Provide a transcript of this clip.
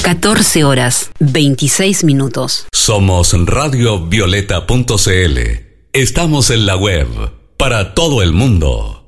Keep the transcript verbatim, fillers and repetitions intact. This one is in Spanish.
catorce horas, veintiséis minutos. Somos radio violeta punto c l. Estamos en la web para todo el mundo.